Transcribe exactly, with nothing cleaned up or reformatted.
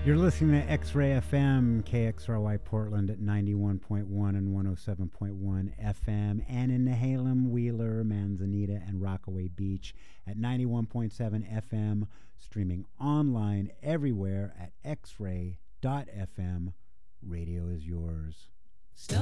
You're listening to X-Ray F M, K X R Y Portland at ninety-one point one and one oh seven point one F M, and in Nehalem, Wheeler, Manzanita, and Rockaway Beach at ninety-one point seven F M, streaming online everywhere at x ray dot f m. Radio is yours. Stuff